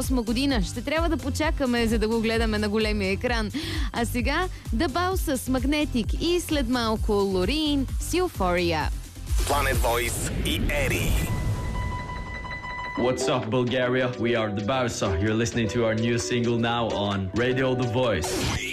2008 година. Ще трябва да почакаме, за да го гледаме на големия екран. А сега The Bow с Magnetic и след малко Лорин с Euphoria. Planet Voice и Ери. What's up, Bulgaria? We are the Bausa. You're listening to our new single now on Radio The Voice.